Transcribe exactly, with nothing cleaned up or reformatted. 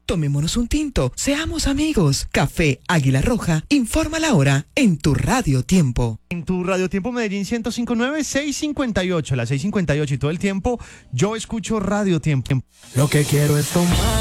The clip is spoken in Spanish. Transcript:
Tomémonos un tinto, seamos amigos. Café Águila Roja, informa la hora en tu Radio Tiempo. En tu Radio Tiempo Medellín ciento cinco punto nueve, seis cincuenta y ocho, las seis cincuenta y ocho y todo el tiempo yo escucho Radio Tiempo. Lo que quiero es tomar